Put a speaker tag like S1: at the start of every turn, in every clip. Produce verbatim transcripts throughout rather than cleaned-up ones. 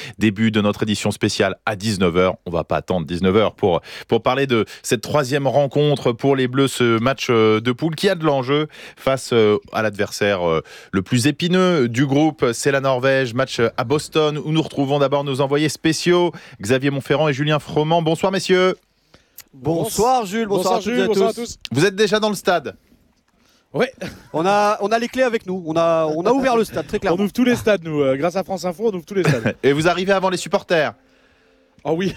S1: Début de notre édition spéciale à dix-neuf heures. On va pas attendre dix-neuf heures pour, pour parler de cette troisième rencontre pour les Bleus, ce match de poule qui a de l'enjeu face à l'adversaire le plus épineux du groupe, c'est la Norvège. Match à Boston où nous retrouvons d'abord nos envoyés spéciaux, Xavier Montferrand et Julien Froment. Bonsoir messieurs.
S2: Bonsoir Jules, bonsoir, bonsoir à, Jules, à, bonsoir à tous.
S1: Vous êtes déjà dans le stade?
S2: Oui, on a, on a les clés avec nous, on a, on a ouvert le stade très clairement.
S3: On ouvre tous les stades nous, euh, grâce à France Info on ouvre tous les stades.
S1: Et vous arrivez avant les supporters?
S3: Ah oui.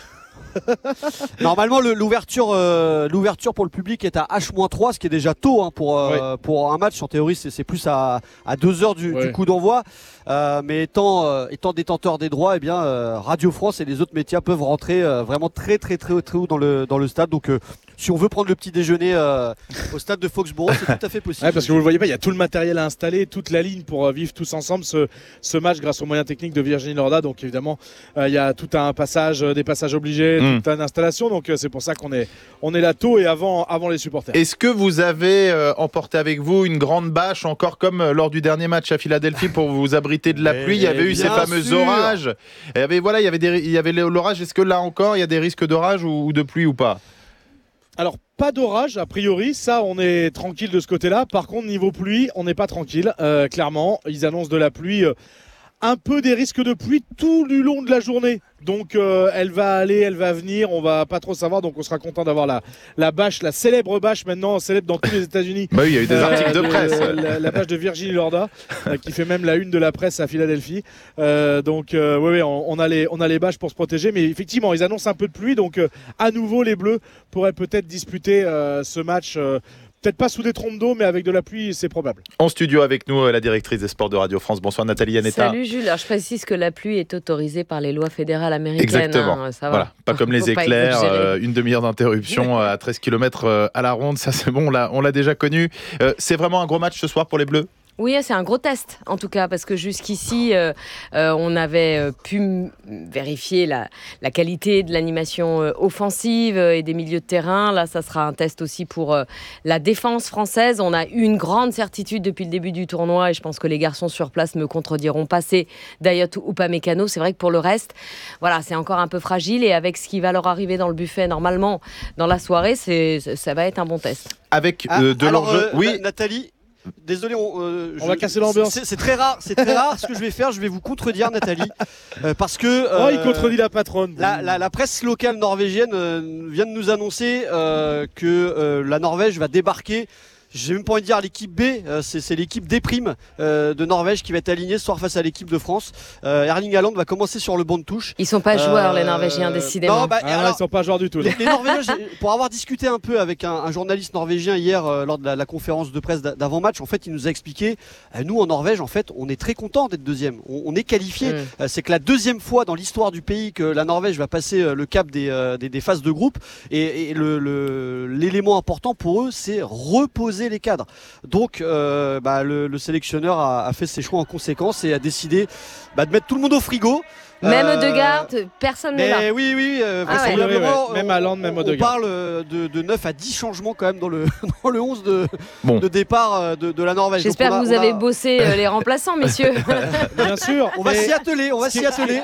S2: Normalement, le, l'ouverture, euh, l'ouverture pour le public est à H moins trois, ce qui est déjà tôt hein, pour, euh, oui. pour un match. En théorie, c'est, c'est plus à, à deux heures du, oui. du coup d'envoi. Euh, mais étant, euh, étant détenteur des droits, eh bien, euh, Radio France et les autres médias peuvent rentrer euh, vraiment très, très, très, très haut dans le, dans le stade. Donc, euh, si on veut prendre le petit déjeuner euh, au stade de Foxborough, c'est tout à fait possible.
S3: Ouais, parce que vous le voyez pas, il y a tout le matériel à installer, toute la ligne pour euh, vivre tous ensemble ce, ce match grâce aux moyens techniques de Virginie Lorda. Donc, évidemment, euh, il y a tout un passage, des passages obligés, mmh. toute une installation. Donc, euh, c'est pour ça qu'on est, on est là tôt et avant, avant les supporters.
S1: Est-ce que vous avez euh, emporté avec vous une grande bâche, encore comme euh, lors du dernier match à Philadelphie, pour vous abriter de la pluie? Il y avait eu ces fameux sûr. orages. Il y avait, voilà, il y avait, des, il y avait l'orage. Est-ce que là encore, il y a des risques d'orage ou, ou de pluie ou pas?
S3: Alors, pas d'orage, a priori, ça, on est tranquille de ce côté-là. Par contre, niveau pluie, on n'est pas tranquille, euh, clairement. Ils annoncent de la pluie, euh, un peu des risques de pluie tout du long de la journée. Donc, euh, elle va aller, elle va venir, on va pas trop savoir. Donc, on sera content d'avoir la, la bâche, la célèbre bâche maintenant, célèbre dans tous les États-Unis.
S1: Bah oui, il y a eu des euh, articles de, de presse.
S3: La, la bâche de Virginie Lorda, euh, qui fait même la une de la presse à Philadelphie. Euh, donc, euh, oui, oui, on, on, a les, on a les bâches pour se protéger. Mais effectivement, ils annoncent un peu de pluie. Donc, euh, à nouveau, les Bleus pourraient peut-être disputer euh, ce match. Euh, Peut-être pas sous des trompes d'eau, mais avec de la pluie, c'est probable.
S1: En studio avec nous, la directrice des sports de Radio France. Bonsoir Nathalie Yanetta.
S4: Salut Jules. Alors, je précise que la pluie est autorisée par les lois fédérales américaines.
S1: Exactement.
S4: Hein, ça va.
S1: Voilà. Pas comme les éclairs, euh, une demi-heure d'interruption à treize kilomètres à la ronde. Ça, c'est bon, on l'a, on l'a déjà connu. Euh, c'est vraiment un gros match ce soir pour les Bleus?
S4: Oui, c'est un gros test en tout cas, parce que jusqu'ici, euh, euh, on avait euh, pu m- vérifier la, la qualité de l'animation euh, offensive euh, et des milieux de terrain. Là, ça sera un test aussi pour euh, la défense française. On a eu une grande certitude depuis le début du tournoi, et je pense que les garçons sur place me contrediront pas, c'est Dayot Upamecano. C'est vrai que pour le reste, voilà, c'est encore un peu fragile, et avec ce qui va leur arriver dans le buffet normalement dans la soirée, c'est, ça va être un bon test.
S1: Avec euh, de
S2: ah, alors,
S1: l'enjeu,
S2: euh,
S1: oui.
S2: Nathalie. Désolé, on, euh,
S3: on
S2: je,
S3: va casser l'ambiance.
S2: C'est, c'est très rare, c'est très rare. Ce que je vais faire, je vais vous contredire, Nathalie, euh, parce que euh,
S3: oh, il contredit la patronne.
S2: La, la, la presse locale norvégienne euh, vient de nous annoncer euh, que euh, la Norvège va débarquer. J'ai même pas envie de dire l'équipe B, euh, c'est, c'est l'équipe D' euh, de Norvège qui va être alignée ce soir face à l'équipe de France. Euh, Erling Haaland va commencer sur le banc de touche.
S4: Ils sont pas joueurs,
S2: euh,
S4: les Norvégiens, décidément.
S2: Non, bah,
S3: ah, alors, ils sont pas joueurs du tout.
S2: Les, les Norvégiens, pour avoir discuté un peu avec un, un journaliste norvégien hier euh, lors de la, la conférence de presse d'avant-match, en fait, il nous a expliqué, euh, nous en Norvège, en fait, on est très content d'être deuxième. On, on est qualifié. Mm. Euh, c'est que la deuxième fois dans l'histoire du pays que la Norvège va passer euh, le cap des, euh, des, des phases de groupe. Et, et le, le, l'élément important pour eux, c'est reposer les cadres. Donc euh, bah, le, le sélectionneur a, a fait ses choix en conséquence et a décidé bah, de mettre tout le monde au frigo.
S4: Même
S2: euh,
S4: Odegaard, personne n'est là.
S2: Oui, oui, euh,
S4: ah ouais.
S3: oui, oui, oui. Même Haaland, même Odegaard.
S2: On parle de, de neuf à dix changements quand même dans le, dans le onze de,
S1: bon.
S2: de départ de, de la Norvège.
S4: J'espère
S2: a,
S4: que vous avez
S2: a...
S4: bossé euh, les remplaçants, messieurs.
S3: Bien sûr.
S2: On va s'y atteler, on va s'y atteler.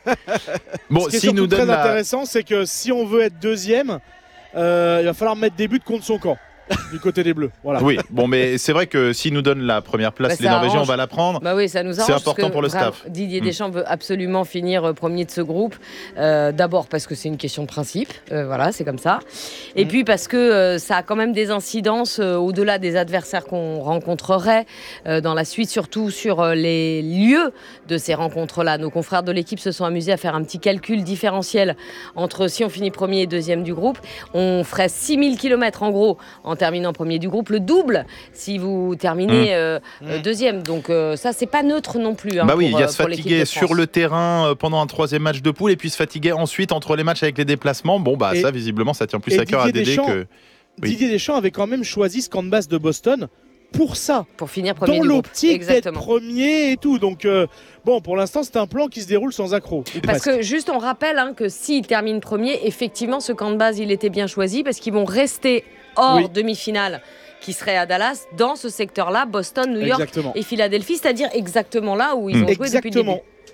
S3: Bon, ce qui est si nous donne très la... intéressant, c'est que si on veut être deuxième, euh, il va falloir mettre des buts contre son camp. Du côté des Bleus, voilà.
S1: Oui, bon, mais c'est vrai que s'ils nous donnent la première place, bah, les Norvégiens, arrange. on va la prendre.
S4: Bah oui, ça nous arrange.
S1: C'est important pour le staff.
S4: Didier Deschamps mmh. veut absolument finir premier de ce groupe. Euh, d'abord parce que c'est une question de principe, euh, voilà, c'est comme ça. Et mmh. puis parce que euh, ça a quand même des incidences euh, au-delà des adversaires qu'on rencontrerait euh, dans la suite, surtout sur euh, les lieux de ces rencontres-là. Nos confrères de l'équipe se sont amusés à faire un petit calcul différentiel entre si on finit premier et deuxième du groupe, on ferait six mille kilomètres en gros en terminant premier du groupe, le double si vous terminez euh, mmh. euh, deuxième. Donc euh, ça, c'est pas neutre non plus. Hein,
S1: bah oui,
S4: pour,
S1: il y a
S4: euh,
S1: se fatiguer sur le terrain euh, pendant un troisième match de poule et puis se fatiguer ensuite entre les matchs avec les déplacements. Bon, bah et, ça, visiblement, ça tient plus à cœur à Dédé
S3: Deschamps,
S1: que... Oui.
S3: Didier Deschamps avait quand même choisi ce camp de base de Boston pour ça.
S4: Pour finir premier
S3: dans
S4: du groupe.
S3: l'optique d'être premier et tout. Donc, euh, bon, pour l'instant, c'est un plan qui se déroule sans accroc.
S4: Parce presque. que, juste, on rappelle hein, que s'ils terminent premier, effectivement, ce camp de base, il était bien choisi parce qu'ils vont rester hors oui. demi-finale qui serait à Dallas, dans ce secteur-là, Boston, New York exactement. et Philadelphie, c'est-à-dire exactement là où ils ont mmh. joué
S3: exactement.
S4: depuis le début.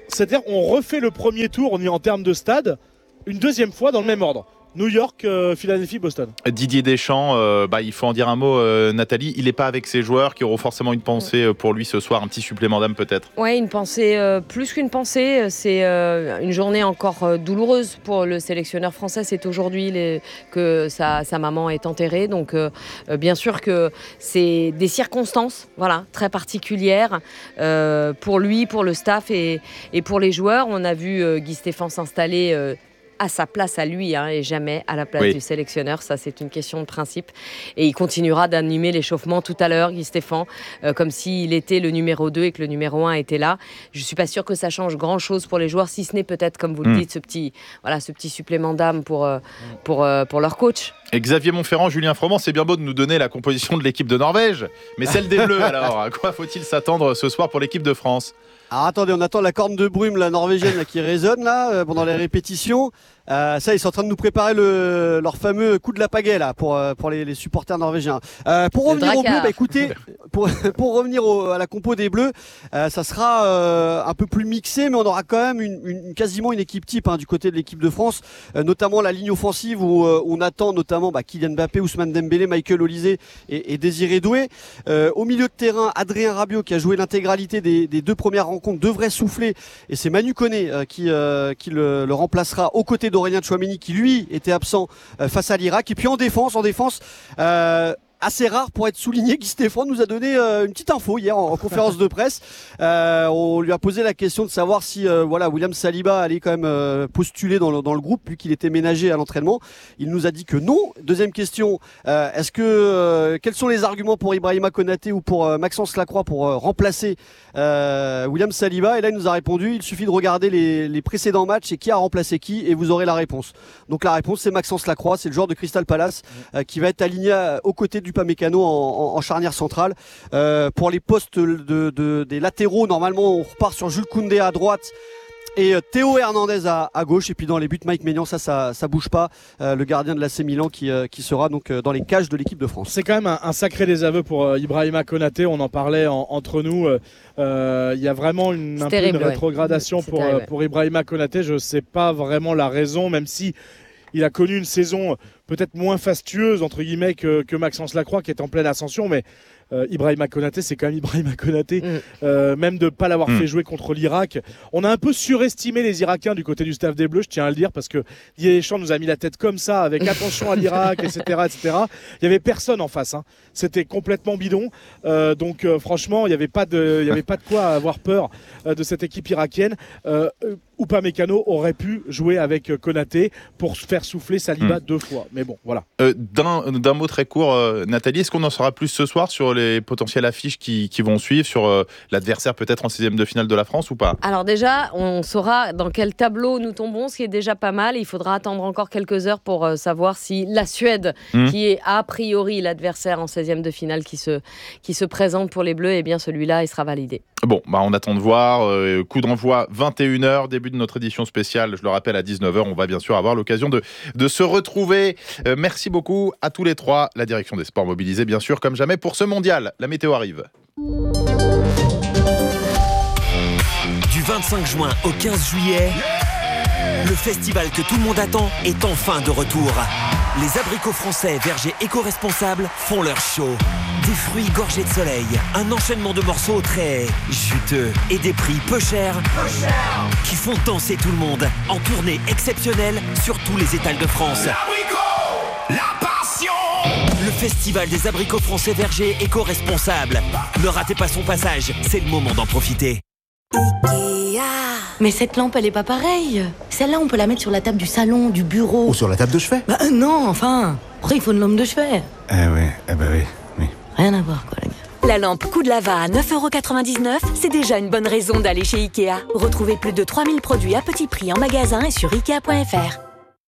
S3: C'est-à-dire on refait le premier tour, on est en termes de stade, une deuxième fois dans le même ordre. New York, euh, Philadelphie, Boston.
S1: Didier Deschamps, euh, bah, il faut en dire un mot, euh, Nathalie. Il n'est pas avec ses joueurs qui auront forcément une pensée pour lui ce soir, un petit supplément d'âme peut-être.
S4: Oui, une pensée, euh, plus qu'une pensée, c'est euh, une journée encore euh, douloureuse pour le sélectionneur français. C'est aujourd'hui les, que sa, sa maman est enterrée. Donc, euh, bien sûr que c'est des circonstances voilà, très particulières euh, pour lui, pour le staff et, et pour les joueurs. On a vu euh, Guy Stéphane s'installer euh, à sa place à lui hein, et jamais à la place oui. du sélectionneur. Ça, c'est une question de principe. Et il continuera d'animer l'échauffement tout à l'heure, Guy Stéphane, euh, comme s'il était le numéro deux et que le numéro un était là. Je ne suis pas sûre que ça change grand-chose pour les joueurs, si ce n'est peut-être, comme vous mmh. le dites, ce petit, voilà, ce petit supplément d'âme pour, euh, pour, euh, pour leur coach.
S1: Et Xavier Montferrand, Julien Froment, c'est bien beau de nous donner la composition de l'équipe de Norvège, mais celle des Bleus, alors, à quoi faut-il s'attendre ce soir pour l'équipe de France ?
S2: Alors attendez, on attend la corne de brume, la norvégienne là, qui résonne là euh, pendant les répétitions. Euh, ça, ils sont en train de nous préparer le, leur fameux coup de la pagaie là pour euh, pour les, les supporters norvégiens. Euh, pour revenir aux Bleus, bah, écoutez, pour pour revenir au, à la compo des Bleus, euh, ça sera euh, un peu plus mixé, mais on aura quand même une, une quasiment une équipe type hein, du côté de l'équipe de France, euh, notamment la ligne offensive où euh, on attend notamment bah, Kylian Mbappé, Ousmane Dembélé, Michael Olise et, et Désiré Doué. Euh, au milieu de terrain, Adrien Rabiot qui a joué l'intégralité des, des deux premières rencontres devrait souffler et c'est Manu Koné euh, qui euh, qui le, le remplacera aux côtés d'Aurélien Tchouaméni qui lui était absent euh, face à l'Irak. Et puis en défense, en défense, euh, assez rare pour être souligné, Guy Stéphane nous a donné euh, une petite info hier en, en conférence de presse. Euh, on lui a posé la question de savoir si euh, voilà William Saliba allait quand même euh, postuler dans le, dans le groupe vu qu'il était ménagé à l'entraînement. Il nous a dit que non. Deuxième question, euh, est-ce que euh, quels sont les arguments pour Ibrahima Konaté ou pour euh, Maxence Lacroix pour euh, remplacer euh, William Saliba? Et là il nous a répondu, il suffit de regarder les, les précédents matchs et qui a remplacé qui et vous aurez la réponse. Donc la réponse c'est Maxence Lacroix, c'est le joueur de Crystal Palace euh, qui va être aligné à, aux côtés du Upamecano en, en, en charnière centrale. Euh, pour les postes de, de, des latéraux, normalement on repart sur Jules Koundé à droite et Théo Hernandez à, à gauche. Et puis dans les buts, Mike Maignan, ça, ça, ça bouge pas. Euh, le gardien de l'A C Milan qui, euh, qui sera donc euh, dans les cages de l'équipe de France.
S3: C'est quand même un, un sacré désaveu pour euh, Ibrahima Konaté. On en parlait en, entre nous. Il euh, y a vraiment une, un
S4: terrible,
S3: peu une rétrogradation
S4: ouais.
S3: pour, terrible, ouais. pour Ibrahima Konaté. Je sais pas vraiment la raison, même si il a connu une saison peut-être moins fastueuse entre guillemets que, que Maxence Lacroix qui est en pleine ascension, mais euh, Ibrahima Konaté c'est quand même Ibrahima Konaté. Mm. Euh, même de ne pas l'avoir mm. fait jouer contre l'Irak. On a un peu surestimé les Irakiens du côté du staff des Bleus, je tiens à le dire, parce que Didier Deschamps nous a mis la tête comme ça avec attention à l'Irak, et cetera, et cetera. Il n'y avait personne en face, hein. C'était complètement bidon. Euh, donc euh, franchement, il n'y avait pas de, il y avait pas de quoi avoir peur euh, de cette équipe irakienne. Euh, Upamecano aurait pu jouer avec Konaté pour faire souffler Saliba mmh. deux fois. Mais bon, voilà.
S1: Euh, d'un, d'un mot très court, euh, Nathalie, est-ce qu'on en saura plus ce soir sur les potentielles affiches qui, qui vont suivre, sur euh, l'adversaire peut-être en sixième de finale de la France ou pas?
S4: Alors déjà, on saura dans quel tableau nous tombons, ce qui est déjà pas mal. Il faudra attendre encore quelques heures pour euh, savoir si la Suède, mmh. qui est a priori l'adversaire en seizième de finale qui se, qui se présente pour les Bleus, eh bien celui-là, il sera validé.
S1: Bon, bah on attend de voir. Euh, coup d'envoi vingt et une heures, début de notre édition spéciale, je le rappelle, à dix-neuf heures. On va bien sûr avoir l'occasion de, de se retrouver. Euh, merci beaucoup à tous les trois. La direction des sports mobilisée, bien sûr, comme jamais pour ce mondial. La météo arrive.
S5: Du vingt-cinq juin au quinze juillet, le festival que tout le monde attend est enfin de retour. Les abricots français vergers éco-responsables font leur show. Des fruits gorgés de soleil, un enchaînement de morceaux très juteux et des prix peu chers, peu cher. Qui font danser tout le monde en tournée exceptionnelle sur tous les étals de France. L'abricot, la passion. Le festival des abricots français vergers éco-responsables. Ne ratez pas son passage, c'est le moment d'en profiter.
S6: Ikea. Mais cette lampe, elle est pas pareille. Celle-là, on peut la mettre sur la table du salon, du bureau.
S7: Ou sur la table de chevet.
S6: Bah euh, non, enfin. Après, il faut une lampe de chevet.
S7: Eh ouais, eh bah oui, oui.
S6: Rien à voir, quoi, les gars.
S8: La lampe coup de lava à neuf euros quatre-vingt-dix-neuf, c'est déjà une bonne raison d'aller chez Ikea. Retrouvez plus de trois mille produits à petit prix en magasin et sur ikea point f r.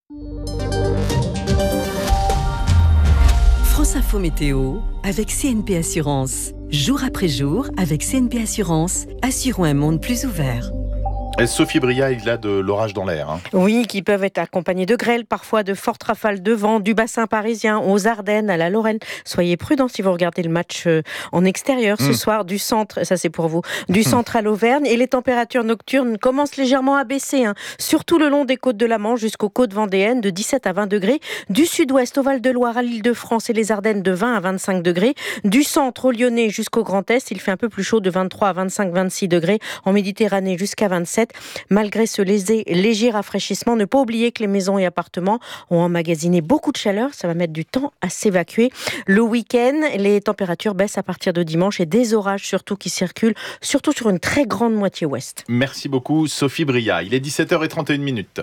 S9: France Info Météo avec C N P Assurance. Jour après jour, avec C N P Assurance, assurons un monde plus ouvert.
S1: Sophie Bria, il a de l'orage dans l'air. Hein.
S10: Oui, qui peuvent être accompagnés de grêle, parfois de fortes rafales de vent, du bassin parisien aux Ardennes, à la Lorraine. Soyez prudents si vous regardez le match en extérieur ce mmh. soir, du centre, ça c'est pour vous, du centre à l'Auvergne. Et les températures nocturnes commencent légèrement à baisser, hein, surtout le long des côtes de la Manche jusqu'aux côtes vendéennes, de dix-sept à vingt degrés. Du sud-ouest au Val-de-Loire, à l'Île-de-France et les Ardennes, de vingt à vingt-cinq degrés. Du centre au Lyonnais jusqu'au Grand Est, il fait un peu plus chaud, de vingt-trois à vingt-cinq, vingt-six degrés. En Méditerranée jusqu'à vingt-sept. Malgré ce léger, léger rafraîchissement, ne pas oublier que les maisons et appartements ont emmagasiné beaucoup de chaleur. Ça va mettre du temps à s'évacuer. Le week-end, les températures baissent à partir de dimanche et des orages surtout qui circulent, surtout sur une très grande moitié ouest.
S1: Merci beaucoup Sophie Bria. Il est dix-sept heures trente et une minutes.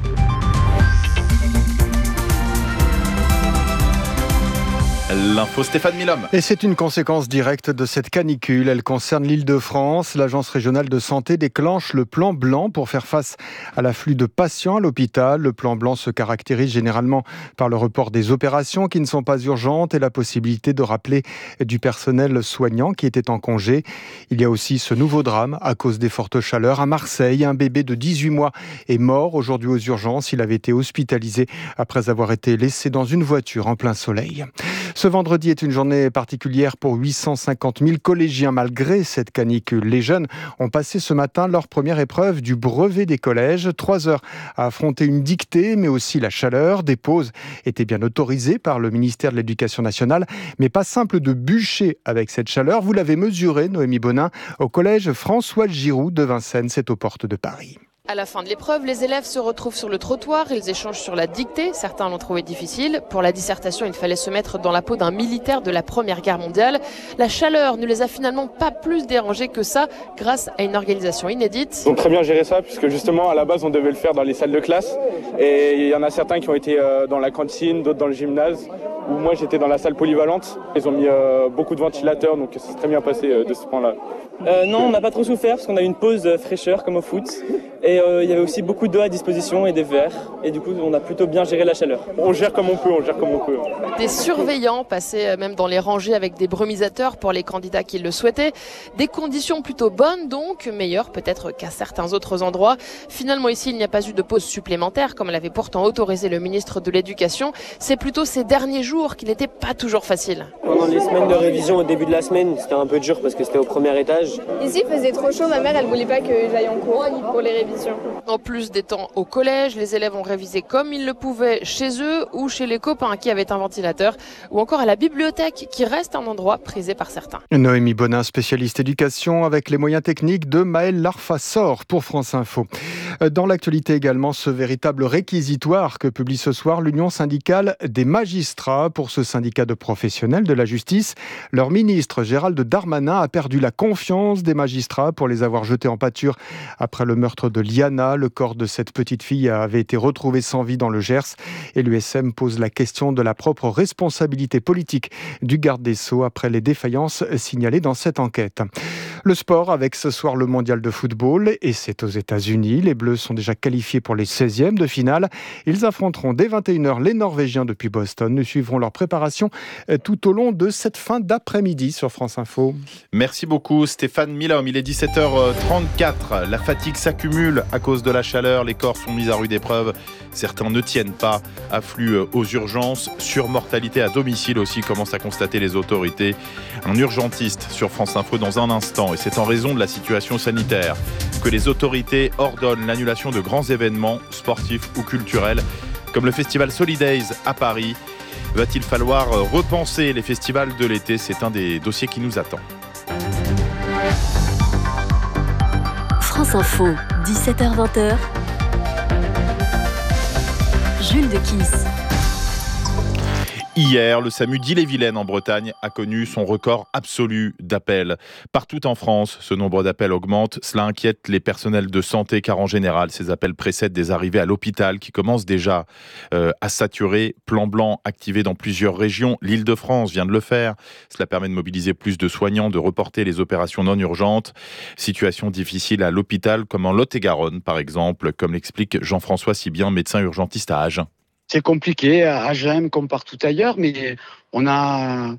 S1: L'info Stéphane Milhomme.
S11: Et c'est une conséquence directe de cette canicule. Elle concerne l'Île-de-France. L'Agence régionale de santé déclenche le plan blanc pour faire face à l'afflux de patients à l'hôpital. Le plan blanc se caractérise généralement par le report des opérations qui ne sont pas urgentes et la possibilité de rappeler du personnel soignant qui était en congé. Il y a aussi ce nouveau drame à cause des fortes chaleurs. À Marseille, un bébé de dix-huit mois est mort aujourd'hui aux urgences. Il avait été hospitalisé après avoir été laissé dans une voiture en plein soleil. Ce vendredi est une journée particulière pour huit cent cinquante mille collégiens malgré cette canicule. Les jeunes ont passé ce matin leur première épreuve du brevet des collèges. Trois heures à affronter une dictée, mais aussi la chaleur. Des pauses étaient bien autorisées par le ministère de l'Éducation nationale, mais pas simple de bûcher avec cette chaleur. Vous l'avez mesuré, Noémie Bonin, au collège François Giroud de Vincennes, c'est aux portes de Paris.
S12: À la fin de l'épreuve, les élèves se retrouvent sur le trottoir, ils échangent sur la dictée, certains l'ont trouvé difficile. Pour la dissertation, il fallait se mettre dans la peau d'un militaire de la Première Guerre mondiale. La chaleur ne les a finalement pas plus dérangés que ça, grâce à une organisation inédite.
S13: Ils ont très bien géré ça, puisque justement, à la base, on devait le faire dans les salles de classe. Et il y en a certains qui ont été dans la cantine, d'autres dans le gymnase, où moi j'étais dans la salle polyvalente. Ils ont mis beaucoup de ventilateurs, donc ça s'est très bien passé de ce point-là.
S14: Euh, non, on n'a pas trop souffert parce qu'on a eu une pause fraîcheur comme au foot et euh, il y avait aussi beaucoup d'eau à disposition et des verres et du coup on a plutôt bien géré la chaleur.
S13: On gère comme on peut, on gère comme on peut.
S12: Des surveillants passaient même dans les rangées avec des brumisateurs pour les candidats qui le souhaitaient. Des conditions plutôt bonnes donc, meilleures peut-être qu'à certains autres endroits. Finalement ici il n'y a pas eu de pause supplémentaire comme l'avait pourtant autorisé le ministre de l'Éducation. C'est plutôt ces derniers jours qui n'étaient pas toujours faciles.
S14: Pendant les semaines de révision au début de la semaine, c'était un peu dur parce que c'était au premier étage.
S15: Ici, il faisait trop chaud, ma mère, elle voulait pas que j'aille en cours pour les révisions.
S12: En plus des temps au collège, les élèves ont révisé comme ils le pouvaient chez eux ou chez les copains qui avaient un ventilateur ou encore à la bibliothèque qui reste un endroit prisé par certains.
S11: Noémie Bonin, spécialiste éducation avec les moyens techniques de Maël Larfassor pour France Info. Dans l'actualité également, ce véritable réquisitoire que publie ce soir l'Union syndicale des magistrats. Pour ce syndicat de professionnels de la justice, leur ministre Gérald Darmanin a perdu la confiance des magistrats pour les avoir jetés en pâture après le meurtre de Liana. Le corps de cette petite fille avait été retrouvé sans vie dans le Gers et l'U S M pose la question de la propre responsabilité politique du garde des Sceaux après les défaillances signalées dans cette enquête. Le sport avec ce soir le mondial de football et c'est aux États-Unis. Les Bleus sont déjà qualifiés pour les seizièmes de finale. Ils affronteront dès vingt et une heures les Norvégiens depuis Boston. Nous suivrons leur préparation tout au long de cette fin d'après-midi sur France Info.
S1: Merci beaucoup Stéphane Milhomme. Il est dix-sept heures trente-quatre. La fatigue s'accumule à cause de la chaleur. Les corps sont mis à rude épreuve. Certains ne tiennent pas. Afflux aux urgences. Surmortalité à domicile aussi, commencent à constater les autorités. Un urgentiste sur France Info dans un instant. Et c'est en raison de la situation sanitaire que les autorités ordonnent l'annulation de grands événements sportifs ou culturels, comme le festival Solidays à Paris. Va-t-il falloir repenser les festivals de l'été ? C'est un des dossiers qui nous attend.
S8: France Info, dix-sept heures vingt. Jules de Kiss.
S1: Hier, le SAMU d'Ille-et-Vilaine en Bretagne a connu son record absolu d'appels. Partout en France, ce nombre d'appels augmente. Cela inquiète les personnels de santé car en général, ces appels précèdent des arrivées à l'hôpital qui commencent déjà euh, à saturer. Plan blanc activé dans plusieurs régions. L'Île-de-France vient de le faire. Cela permet de mobiliser plus de soignants, de reporter les opérations non urgentes. Situation difficile à l'hôpital comme en Lot-et-Garonne par exemple, comme l'explique Jean-François Sibien, médecin urgentiste à Agen.
S16: C'est compliqué à Agen comme partout ailleurs, mais on a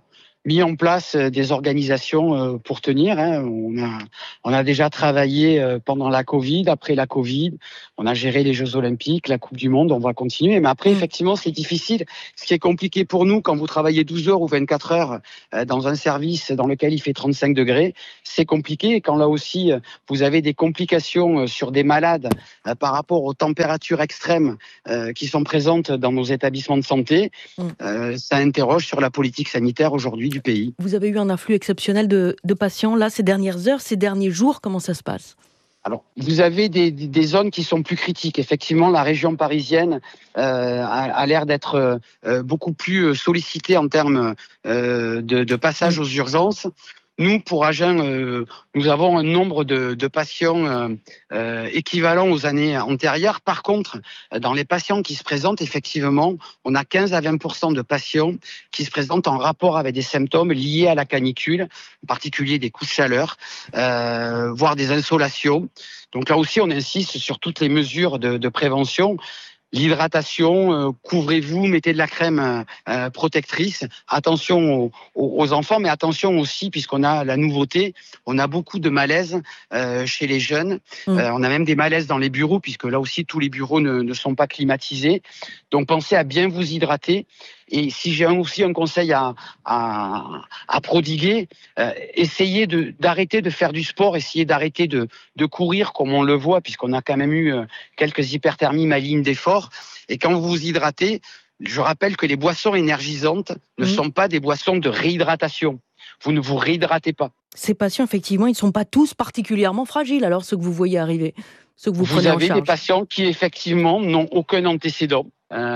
S16: mis en place des organisations pour tenir. Hein. On a, on a déjà travaillé pendant la Covid, après la Covid. On a géré les Jeux Olympiques, la Coupe du Monde. On va continuer. Mais après, effectivement, c'est difficile. Ce qui est compliqué pour nous, quand vous travaillez douze heures ou vingt-quatre heures dans un service dans lequel il fait trente-cinq degrés, c'est compliqué. Et quand là aussi, vous avez des complications sur des malades par rapport aux températures extrêmes qui sont présentes dans nos établissements de santé, mmh. ça interroge sur la politique sanitaire aujourd'hui du pays.
S17: Vous avez eu un afflux exceptionnel de, de patients là ces dernières heures, ces derniers jours. Comment ça se passe ?
S16: Alors, vous avez des, des zones qui sont plus critiques. Effectivement, la région parisienne euh, a, a l'air d'être euh, beaucoup plus sollicitée en termes euh, de, de passage aux urgences. Nous, pour Agen, euh, nous avons un nombre de, de patients euh, euh, équivalent aux années antérieures. Par contre, dans les patients qui se présentent, effectivement, on a quinze à vingt pour cent de patients qui se présentent en rapport avec des symptômes liés à la canicule, en particulier des coups de chaleur, euh, voire des insolations. Donc là aussi, on insiste sur toutes les mesures de, de prévention. L'hydratation, euh, couvrez-vous, mettez de la crème euh, protectrice. Attention aux, aux enfants, mais attention aussi, puisqu'on a la nouveauté, on a beaucoup de malaise euh, chez les jeunes. Mmh. Euh, on a même des malaises dans les bureaux, puisque là aussi, tous les bureaux ne, ne sont pas climatisés. Donc, pensez à bien vous hydrater. Et si j'ai aussi un conseil à, à, à prodiguer, euh, essayez de, d'arrêter de faire du sport, essayez d'arrêter de, de courir comme on le voit, puisqu'on a quand même eu euh, quelques hyperthermies malignes d'effort. Et quand vous vous hydratez, je rappelle que les boissons énergisantes ne mmh. sont pas des boissons de réhydratation. Vous ne vous réhydratez pas.
S17: Ces patients, effectivement, ils ne sont pas tous particulièrement fragiles, alors ceux que vous voyez arriver, ceux que vous,
S16: vous
S17: prenez en charge.
S16: Vous avez des patients qui, effectivement, n'ont aucun antécédent.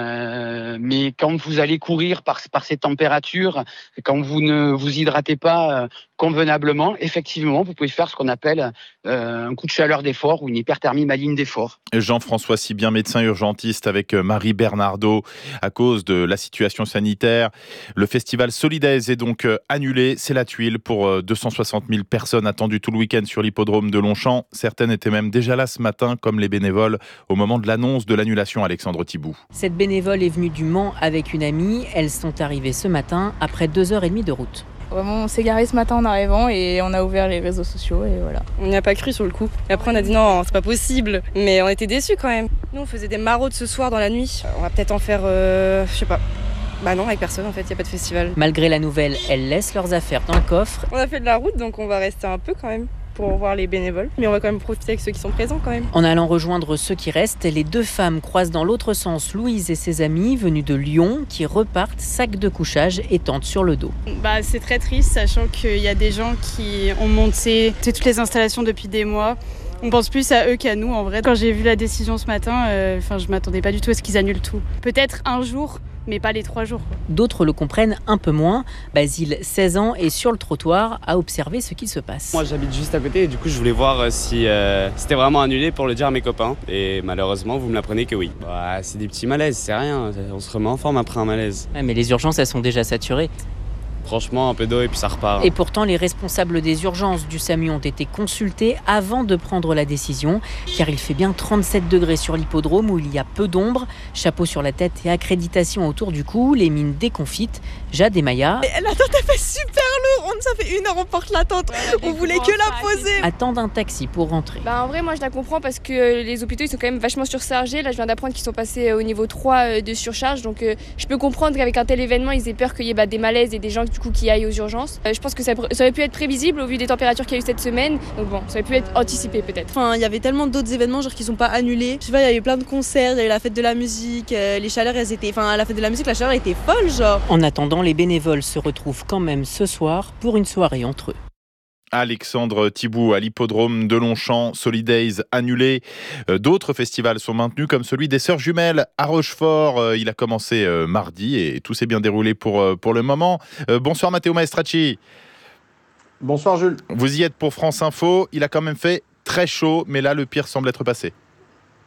S16: Euh, mais quand vous allez courir par, par ces températures, quand vous ne vous hydratez pas euh, convenablement, effectivement, vous pouvez faire ce qu'on appelle euh, un coup de chaleur d'effort ou une hyperthermie maligne d'effort.
S1: Jean-François Sibien, médecin urgentiste avec Marie Bernardo. À cause de la situation sanitaire, le festival Solidays est donc annulé. C'est la tuile pour deux cent soixante mille personnes attendues tout le week-end sur l'hippodrome de Longchamp. Certaines étaient même déjà là ce matin, comme les bénévoles, au moment de l'annonce de l'annulation. Alexandre Thibout.
S18: Cette bénévole est venue du Mans avec une amie. Elles sont arrivées ce matin après deux heures et demie de route.
S15: Vraiment, on s'est garé ce matin en arrivant et on a ouvert les réseaux sociaux et voilà.
S19: On n'y a pas cru sur le coup. Et après on a dit non, c'est pas possible. Mais on était déçus quand même. Nous on faisait des maraudes ce soir dans la nuit. On va peut-être en faire, euh, je sais pas. Bah non, avec personne en fait, il n'y a pas de festival.
S18: Malgré la nouvelle, elles laissent leurs affaires dans le coffre.
S19: On a fait de la route donc on va rester un peu quand même pour voir les bénévoles. Mais on va quand même profiter avec ceux qui sont présents quand même.
S18: En allant rejoindre ceux qui restent, les deux femmes croisent dans l'autre sens Louise et ses amis venus de Lyon qui repartent, sac de couchage et tente sur le dos.
S20: Bah, c'est très triste sachant qu'il y a des gens qui ont monté toutes les installations depuis des mois. On pense plus à eux qu'à nous en vrai. Quand j'ai vu la décision ce matin, euh, je m'attendais pas du tout à ce qu'ils annulent tout. Peut-être un jour, mais pas les trois jours. Quoi.
S18: D'autres le comprennent un peu moins. Basile, seize ans, est sur le trottoir à observer ce qui se passe.
S21: Moi j'habite juste à côté et du coup je voulais voir si euh, c'était vraiment annulé pour le dire à mes copains. Et malheureusement vous me l'apprenez que oui. Bah, c'est des petits malaises, c'est rien. On se remet en forme après un malaise.
S18: Ouais, mais les urgences elles sont déjà saturées.
S21: Franchement, un peu d'eau et puis ça repart.
S18: Et pourtant, les responsables des urgences du SAMU ont été consultés avant de prendre la décision, car il fait bien trente-sept degrés sur l'hippodrome où il y a peu d'ombre. Chapeau sur la tête et accréditation autour du cou, les mines déconfites. Jade et Maya.
S19: Et la tente a fait super lourd. Ça fait une heure on porte la tente. Ouais, on voulait que la poser.
S18: Attendent un taxi pour rentrer.
S15: Bah en vrai, moi je la comprends parce que les hôpitaux ils sont quand même vachement surchargés. Là, je viens d'apprendre qu'ils sont passés au niveau trois de surcharge. Donc euh, je peux comprendre qu'avec un tel événement, ils aient peur qu'il y ait bah, des malaises et des gens du coup qui aillent aux urgences. Euh, je pense que ça, ça aurait pu être prévisible au vu des températures qu'il y a eu cette semaine. Donc bon, ça aurait pu être anticipé peut-être.
S19: Enfin, il y avait tellement d'autres événements genre qui sont pas annulés. Je sais pas, il y avait plein de concerts, il y avait la fête de la musique, euh, les chaleurs elles étaient, enfin la fête de la musique, la chaleur était folle genre.
S18: En attendant, les bénévoles se retrouvent quand même ce soir pour une soirée entre eux.
S1: Alexandre Thibout à l'hippodrome de Longchamp, Solidays annulé. D'autres festivals sont maintenus comme celui des Sœurs Jumelles à Rochefort. Il a commencé mardi et tout s'est bien déroulé pour, pour le moment. Bonsoir Matteo Maestracci.
S22: Bonsoir Jules.
S1: Vous y êtes pour France Info. Il a quand même fait très chaud, mais là le pire semble être passé.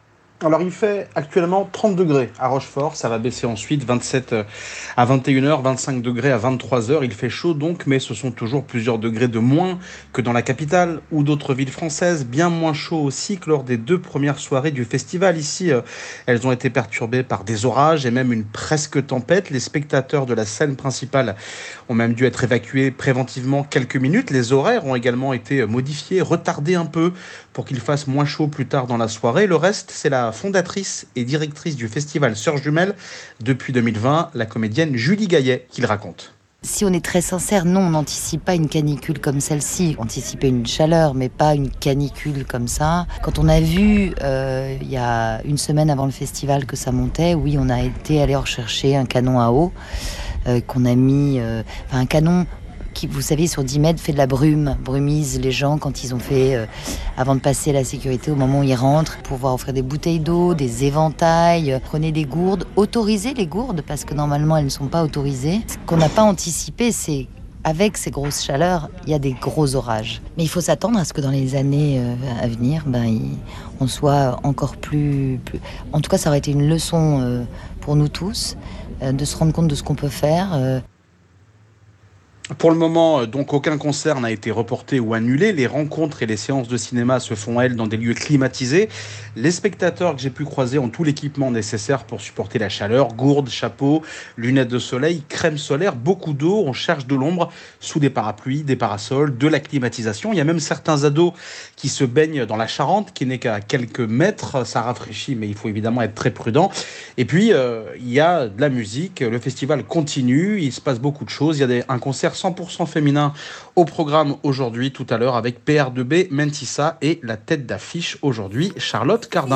S22: Alors il fait actuellement trente degrés à Rochefort, ça va baisser ensuite vingt-sept à vingt et une heures, vingt-cinq degrés à vingt-trois heures. Il fait chaud donc, mais ce sont toujours plusieurs degrés de moins que dans la capitale ou d'autres villes françaises. Bien moins chaud aussi que lors des deux premières soirées du festival. Ici, elles ont été perturbées par des orages et même une presque tempête. Les spectateurs de la scène principale ont même dû être évacués préventivement quelques minutes. Les horaires ont également été modifiés, retardés un peu pour qu'il fasse moins chaud plus tard dans la soirée. Le reste, c'est la fondatrice et directrice du festival Sœurs Jumelles depuis deux mille vingt, la comédienne Julie Gaillet, qui le raconte.
S2: Si on est très sincère, non, on n'anticipe pas une canicule comme celle-ci. On anticipait une chaleur, mais pas une canicule comme ça. Quand on a vu, euh, il y a une semaine avant le festival, que ça montait, oui, on a été allé rechercher un canon à eau euh, qu'on a mis... Euh, enfin, un canon... qui, vous savez, sur dix mètres, fait de la brume, brumise les gens quand ils ont fait, euh, avant de passer la sécurité, au moment où ils rentrent, pour pouvoir offrir des bouteilles d'eau, des éventails, euh, prenez des gourdes, autorisez les gourdes, parce que normalement elles ne sont pas autorisées. Ce qu'on n'a pas anticipé, c'est avec ces grosses chaleurs, il y a des gros orages. Mais il faut s'attendre à ce que dans les années euh, à venir, ben, il, on soit encore plus, plus... En tout cas, ça aurait été une leçon euh, pour nous tous, euh, de se rendre compte de ce qu'on peut faire. Euh,
S22: Pour le moment, donc, aucun concert n'a été reporté ou annulé. Les rencontres et les séances de cinéma se font, elles, dans des lieux climatisés. Les spectateurs que j'ai pu croiser ont tout l'équipement nécessaire pour supporter la chaleur. Gourdes, chapeaux, lunettes de soleil, crème solaire, beaucoup d'eau. On cherche de l'ombre sous des parapluies, des parasols, de la climatisation. Il y a même certains ados qui se baignent dans la Charente, qui n'est qu'à quelques mètres. Ça rafraîchit, mais il faut évidemment être très prudent. Et puis, euh, il y a de la musique. Le festival continue. Il se passe beaucoup de choses. Il y a des, un concert cent pour cent féminin au programme aujourd'hui, tout à l'heure, avec P R deux B, Mentissa et la tête d'affiche aujourd'hui, Charlotte Cardin.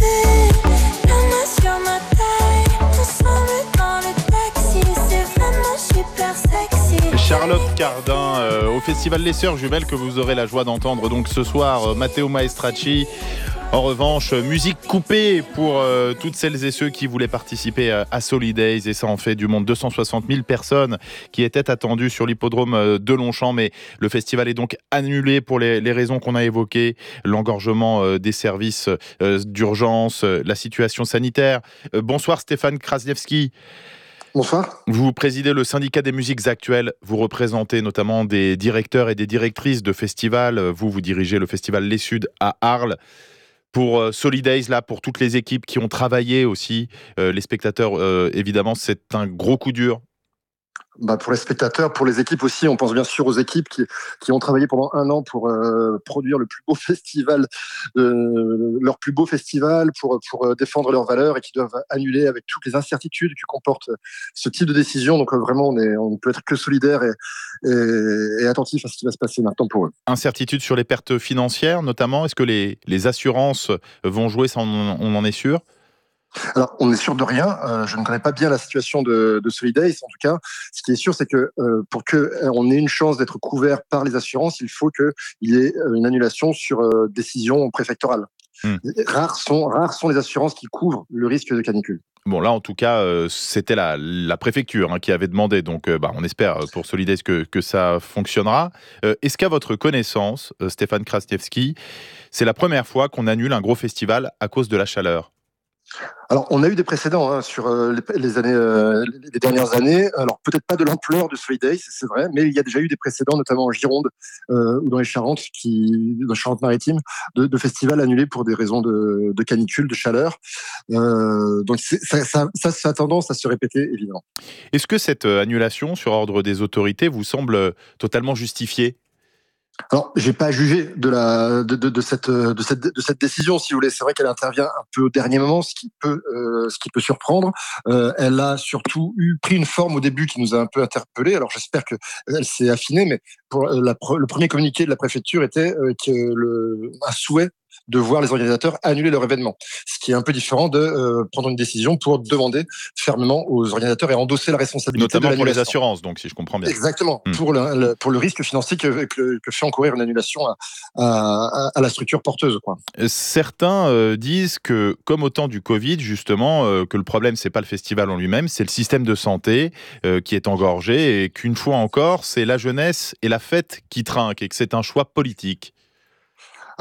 S1: Charlotte Cardin euh, au festival Les Sœurs Jumelles que vous aurez la joie d'entendre donc ce soir, euh, Matteo Maestracci. En revanche, musique coupée pour euh, toutes celles et ceux qui voulaient participer à, à Solidays, et ça en fait du monde. deux cent soixante mille personnes qui étaient attendues sur l'hippodrome de Longchamp, mais le festival est donc annulé pour les, les raisons qu'on a évoquées, l'engorgement euh, des services euh, d'urgence, euh, la situation sanitaire. Euh, bonsoir Stéphane Krasniewski.
S3: Bonsoir.
S1: Vous présidez le syndicat des musiques actuelles, vous représentez notamment des directeurs et des directrices de festivals, vous, vous dirigez le festival Les Suds à Arles. Pour euh, Solidays, là, pour toutes les équipes qui ont travaillé aussi, euh, les spectateurs, euh, évidemment, c'est un gros coup dur.
S3: Bah pour les spectateurs, pour les équipes aussi, on pense bien sûr aux équipes qui, qui ont travaillé pendant un an pour euh, produire le plus beau festival, euh, leur plus beau festival, pour, pour défendre leurs valeurs et qui doivent annuler avec toutes les incertitudes que comporte ce type de décision. Donc euh, vraiment, on, est, on peut être que solidaire et, et, et attentif à ce qui va se passer maintenant pour eux.
S1: Incertitude sur les pertes financières, notamment. Est-ce que les, les assurances vont jouer, ça on, on en est sûr ?
S3: Alors, on n'est sûr de rien. Euh, je ne connais pas bien la situation de, de Solidays. En tout cas, ce qui est sûr, c'est que euh, pour que euh, on ait une chance d'être couvert par les assurances, il faut qu'il y ait une annulation sur euh, décision préfectorale. Mmh. Rares sont, rares sont les assurances qui couvrent le risque de canicule.
S1: Bon, là, en tout cas, euh, c'était la, la préfecture hein, qui avait demandé. Donc, euh, bah, on espère pour Solidays que, que ça fonctionnera. Euh, est-ce qu'à votre connaissance, euh, Stéphane Krasniewski, c'est la première fois qu'on annule un gros festival à cause de la chaleur ?
S3: Alors, on a eu des précédents hein, sur euh, les, les, années, euh, les dernières années. Alors, peut-être pas de l'ampleur de Solidays, c'est vrai, mais il y a déjà eu des précédents, notamment en Gironde euh, ou dans les Charentes, qui, dans les Charentes-Maritimes, de, de festivals annulés pour des raisons de, de canicule, de chaleur. Euh, donc, c'est, ça, ça, ça, ça a tendance à se répéter, évidemment.
S1: Est-ce que cette annulation sur ordre des autorités vous semble totalement justifiée ?
S3: Alors, j'ai pas jugé de la de, de, de cette de cette de cette décision, si vous voulez. C'est vrai qu'elle intervient un peu au dernier moment, ce qui peut euh, ce qui peut surprendre. Euh, elle a surtout eu pris une forme au début qui nous a un peu interpellés. Alors, j'espère que elle s'est affinée, mais pour la, le premier communiqué de la préfecture était euh, que le un souhait de voir les organisateurs annuler leur événement. Ce qui est un peu différent de euh, prendre une décision pour demander fermement aux organisateurs et endosser la responsabilité.
S1: Notamment
S3: de
S1: pour les assurances, donc, si je comprends bien.
S3: Exactement, mmh. pour, le, le, pour le risque financier que, que, que fait encourir une annulation à, à, à la structure porteuse, quoi.
S1: Certains euh, disent que, comme au temps du Covid, justement, euh, que le problème, c'est pas le festival en lui-même, c'est le système de santé euh, qui est engorgé et qu'une fois encore, c'est la jeunesse et la fête qui trinquent et que c'est un choix politique.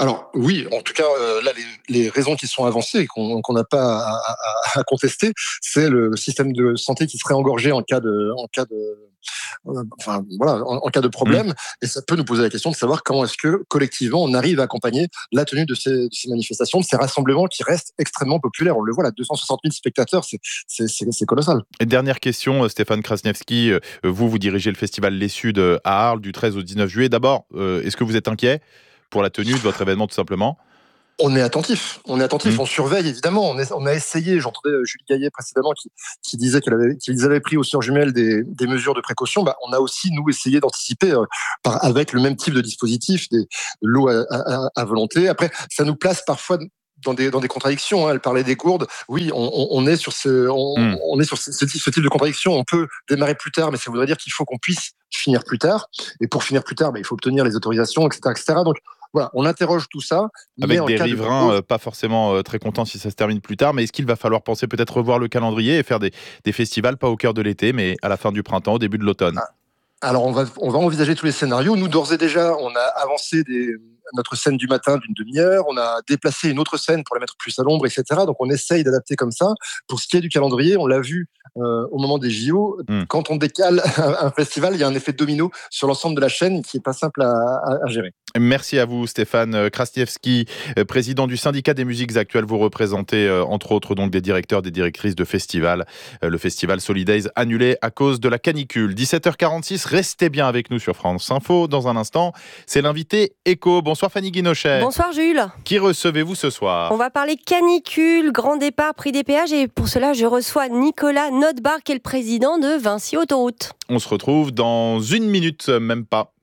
S3: Alors oui, en tout cas, euh, là, les, les raisons qui sont avancées et qu'on qu'on n'a pas à, à, à contester, c'est le système de santé qui serait engorgé en cas de, en cas de, euh, enfin voilà, en, en cas de problème. Mmh. Et ça peut nous poser la question de savoir comment est-ce que collectivement on arrive à accompagner la tenue de ces, de ces manifestations, de ces rassemblements qui restent extrêmement populaires. On le voit là, deux cent soixante mille spectateurs, c'est, c'est, c'est, c'est colossal.
S1: Et dernière question, Stéphane Krasniewski, vous vous dirigez le festival Les Suds à Arles du treize au dix-neuf juillet. D'abord, euh, est-ce que vous êtes inquiet pour la tenue de votre événement, tout simplement?
S3: On est attentif, on est attentif, mmh. on surveille évidemment. On, est, on a essayé, j'entendais Julie Gaillet précédemment qui, qui disait qu'elle avait, qu'ils avaient pris aux sœurs jumelles des, des mesures de précaution. Bah, on a aussi, nous, essayé d'anticiper euh, par, avec le même type de dispositif, des, de l'eau à, à, à volonté. Après, ça nous place parfois dans des, dans des contradictions. Hein. Elle parlait des gourdes. Oui, on, on, on est sur, ce, on, mmh. on est sur ce, ce, type, ce type de contradiction. On peut démarrer plus tard, mais ça voudrait dire qu'il faut qu'on puisse finir plus tard. Et pour finir plus tard, bah, il faut obtenir les autorisations, et cetera, et cetera. Donc, voilà, on interroge tout ça.
S1: Avec
S3: mais
S1: des
S3: en
S1: riverains
S3: de...
S1: euh, pas forcément euh, très contents si ça se termine plus tard, mais est-ce qu'il va falloir penser peut-être revoir le calendrier et faire des, des festivals, pas au cœur de l'été, mais à la fin du printemps, au début de l'automne?
S3: Ah. Alors, on va, on va envisager tous les scénarios. Nous, d'ores et déjà, on a avancé des, notre scène du matin d'une demi-heure. On a déplacé une autre scène pour la mettre plus à l'ombre, et cetera. Donc, on essaye d'adapter comme ça. Pour ce qui est du calendrier, on l'a vu euh, au moment des J O. Mm. Quand on décale un, un festival, il y a un effet domino sur l'ensemble de la chaîne qui n'est pas simple à, à, à gérer.
S1: Merci à vous, Stéphane Krasniewski, président du syndicat des musiques actuelles. Vous représentez, euh, entre autres, donc des directeurs, des directrices de festivals. Euh, le festival Solidays annulé à cause de la canicule. dix-sept heures quarante-six, restez bien avec nous sur France Info. Dans un instant, c'est l'invité Éco. Bonsoir Fanny Guinochet.
S4: Bonsoir Jules.
S1: Qui recevez-vous ce soir?
S4: On va parler canicule, grand départ, prix des péages. Et pour cela, je reçois Nicolas Notebaert, qui est le président de Vinci Autoroute.
S1: On se retrouve dans une minute, même pas.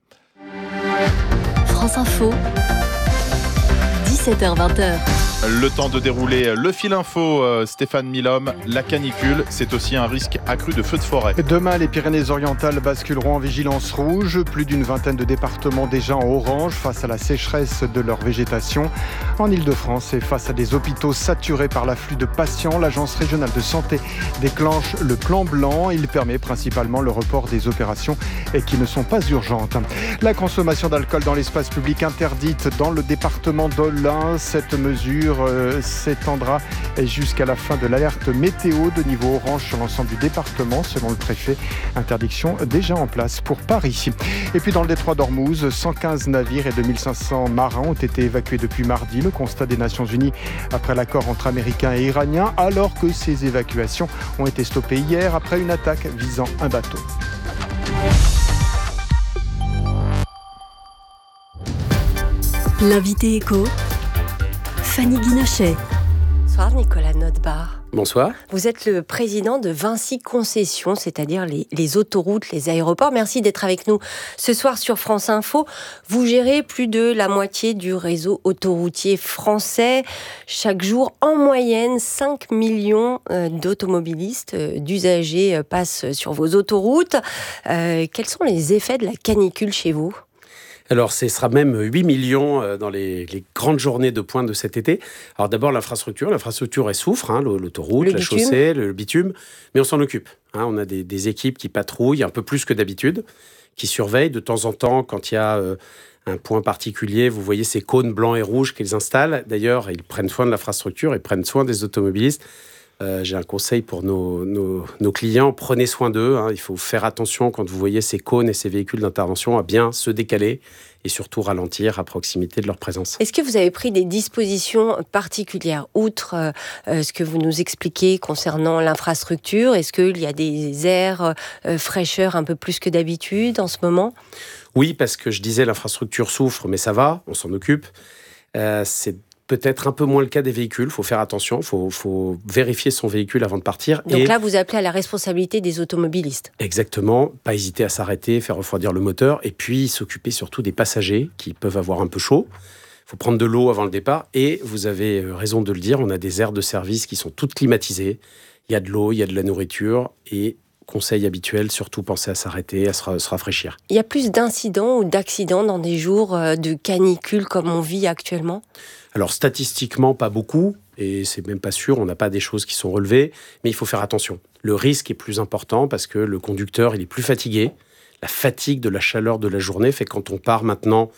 S8: France Info, dix-sept heures vingt.
S1: Le temps de dérouler le fil info, Stéphane Milhomme. La canicule, c'est aussi un risque accru de feux de forêt.
S11: Demain, les Pyrénées-Orientales basculeront en vigilance rouge. Plus d'une vingtaine de départements déjà en orange face à la sécheresse de leur végétation. En Ile-de-France et face à des hôpitaux saturés par l'afflux de patients, l'Agence régionale de santé déclenche le plan blanc. Il permet principalement le report des opérations qui ne sont pas urgentes. La consommation d'alcool dans l'espace public interdite dans le département d'Aulin. Cette mesure Euh, s'étendra jusqu'à la fin de l'alerte météo de niveau orange sur l'ensemble du département, selon le préfet. Interdiction déjà en place pour Paris. Et puis dans le détroit d'Ormuz, cent quinze navires et deux mille cinq cents marins ont été évacués depuis mardi. Le constat des Nations Unies après l'accord entre Américains et Iraniens, alors que ces évacuations ont été stoppées hier après une attaque visant un bateau.
S8: L'invité Éco, Fanny Guinochet.
S4: Bonsoir Nicolas Notebaert.
S5: Bonsoir.
S4: Vous êtes le président de Vinci Concessions, c'est-à-dire les, les autoroutes, les aéroports. Merci d'être avec nous ce soir sur France Info. Vous gérez plus de la moitié du réseau autoroutier français. Chaque jour, en moyenne, cinq millions d'automobilistes, d'usagers passent sur vos autoroutes. Euh, quels sont les effets de la canicule chez vous ?
S5: Alors, ce sera même huit millions dans les, les grandes journées de pointe de cet été. Alors d'abord, l'infrastructure. L'infrastructure, elle souffre, hein, l'autoroute, le la bitume. chaussée, le bitume. Mais on s'en occupe. Hein, on a des, des équipes qui patrouillent un peu plus que d'habitude, qui surveillent de temps en temps quand il y a euh, un point particulier. Vous voyez ces cônes blancs et rouges qu'ils installent. D'ailleurs, ils prennent soin de l'infrastructure, ils prennent soin des automobilistes. Euh, j'ai un conseil pour nos, nos, nos clients, prenez soin d'eux. Hein. Il faut faire attention quand vous voyez ces cônes et ces véhicules d'intervention à bien se décaler et surtout ralentir à proximité de leur présence.
S4: Est-ce que vous avez pris des dispositions particulières, outre euh, ce que vous nous expliquez concernant l'infrastructure? Est-ce qu'il y a des airs euh, fraîcheur un peu plus que d'habitude en ce moment?
S5: Oui, parce que je disais l'infrastructure souffre, mais ça va, on s'en occupe. Euh, c'est peut-être un peu moins le cas des véhicules. Il faut faire attention, il faut, faut vérifier son véhicule avant de partir.
S4: Donc
S5: et
S4: là, vous appelez à la responsabilité des automobilistes.
S5: Exactement. Pas hésiter à s'arrêter, faire refroidir le moteur. Et puis, s'occuper surtout des passagers qui peuvent avoir un peu chaud. Il faut prendre de l'eau avant le départ. Et vous avez raison de le dire, on a des aires de service qui sont toutes climatisées. Il y a de l'eau, il y a de la nourriture. Et conseil habituel, surtout penser à s'arrêter, à se, se rafraîchir.
S4: Il y a plus d'incidents ou d'accidents dans des jours de canicule comme on vit actuellement ?
S5: Alors statistiquement, pas beaucoup, et c'est même pas sûr, on n'a pas des choses qui sont relevées, mais il faut faire attention. Le risque est plus important parce que le conducteur, il est plus fatigué. La fatigue de la chaleur de la journée fait que quand on part maintenant,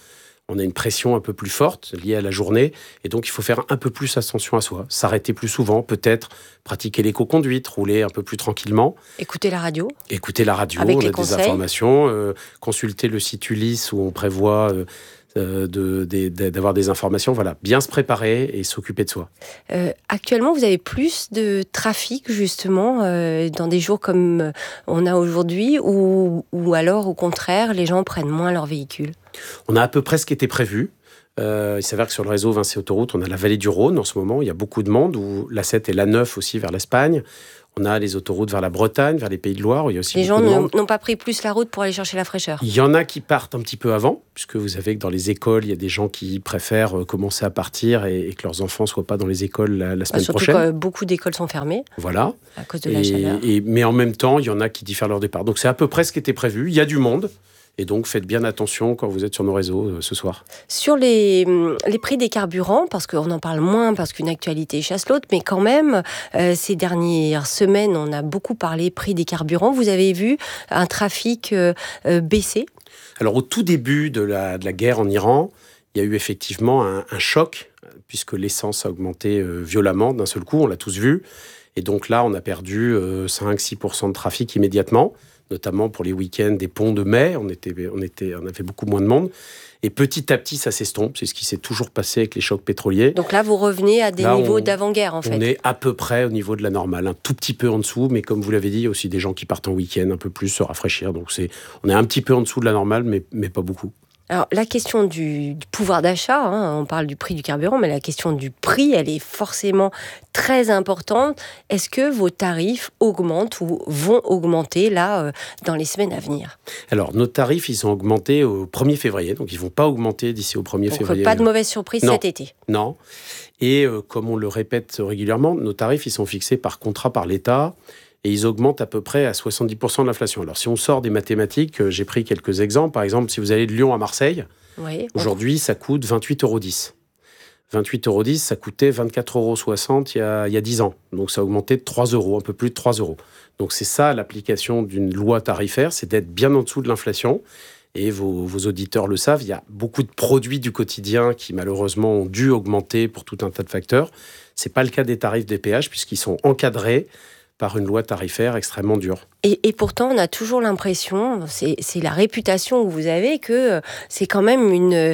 S5: on a une pression un peu plus forte liée à la journée, et donc il faut faire un peu plus attention à soi, s'arrêter plus souvent, peut-être pratiquer l'éco-conduite, rouler un peu plus tranquillement.
S4: Écouter la radio.
S5: Écouter la radio,
S4: Avec
S5: on
S4: les
S5: a
S4: conseils.
S5: des informations, euh, consulter le site Ulysse où on prévoit euh, euh, de, de, de, d'avoir des informations, voilà, bien se préparer et s'occuper de soi.
S4: Euh, actuellement, vous avez plus de trafic, justement, euh, dans des jours comme on a aujourd'hui, ou, ou alors, au contraire, les gens prennent moins leur véhicule?
S5: On a à peu près ce qui était prévu. Euh, il s'avère que sur le réseau Vinci Autoroute, on a la vallée du Rhône en ce moment. Il y a beaucoup de monde, où l'A sept et l'A neuf aussi vers l'Espagne. On a les autoroutes vers la Bretagne, vers les Pays de Loire, où il y a aussi
S4: Les
S5: beaucoup
S4: gens
S5: de monde.
S4: n'ont pas pris plus la route pour aller chercher la fraîcheur.
S5: Il y en a qui partent un petit peu avant, puisque vous savez que dans les écoles, il y a des gens qui préfèrent commencer à partir et, et que leurs enfants ne soient pas dans les écoles la, la semaine
S4: Surtout
S5: prochaine.
S4: que beaucoup d'écoles sont fermées.
S5: Voilà.
S4: À cause de
S5: et,
S4: la chaleur.
S5: Et, mais en même temps, il y en a qui diffèrent leur départ. Donc c'est à peu près ce qui était prévu. Il y a du monde. Et donc, faites bien attention quand vous êtes sur nos réseaux euh, ce soir.
S4: Sur les, les prix des carburants, parce qu'on en parle moins, parce qu'une actualité chasse l'autre, mais quand même, euh, ces dernières semaines, on a beaucoup parlé prix des carburants. Vous avez vu un trafic euh, euh, baisser?
S5: Alors, au tout début de la, de la guerre en Iran, il y a eu effectivement un, un choc, puisque l'essence a augmenté euh, violemment d'un seul coup, on l'a tous vu. Et donc là, on a perdu euh, cinq à six pour cent de trafic immédiatement, notamment pour les week-ends des ponts de mai, on, était, on, était, on avait beaucoup moins de monde. Et petit à petit, ça s'estompe, c'est ce qui s'est toujours passé avec les chocs pétroliers.
S4: Donc là, vous revenez à des
S5: là,
S4: niveaux
S5: on,
S4: d'avant-guerre, en fait.
S5: On est à peu près au niveau de la normale, un tout petit peu en dessous, mais comme vous l'avez dit, il y a aussi des gens qui partent en week-end un peu plus, se rafraîchir. Donc c'est, on est un petit peu en dessous de la normale, mais, mais pas beaucoup.
S4: Alors, la question du, du pouvoir d'achat, hein, on parle du prix du carburant, mais la question du prix, elle est forcément très importante. Est-ce que vos tarifs augmentent ou vont augmenter, là, euh, dans les semaines à venir?
S5: Alors, nos tarifs, ils ont augmenté au premier février, donc ils ne vont pas augmenter d'ici au premier
S4: donc,
S5: février.
S4: Pas de mauvaise surprise
S5: non.
S4: cet été?
S5: Non. Et euh, comme on le répète régulièrement, nos tarifs, ils sont fixés par contrat par l'État. Et ils augmentent à peu près à soixante-dix pour cent de l'inflation. Alors, si on sort des mathématiques, j'ai pris quelques exemples. Par exemple, si vous allez de Lyon à Marseille,
S4: oui,
S5: aujourd'hui, ça coûte vingt-huit euros dix. vingt-huit euros dix, ça coûtait vingt-quatre euros soixante il y a, il y a dix ans. Donc, ça a augmenté de trois euros, un peu plus de trois euros. Donc, c'est ça l'application d'une loi tarifaire, c'est d'être bien en dessous de l'inflation. Et vos, vos auditeurs le savent, il y a beaucoup de produits du quotidien qui, malheureusement, ont dû augmenter pour tout un tas de facteurs. Ce n'est pas le cas des tarifs des péages, puisqu'ils sont encadrés par une loi tarifaire extrêmement dure.
S4: Et, et pourtant, on a toujours l'impression, c'est, c'est la réputation que vous avez, que c'est quand même une,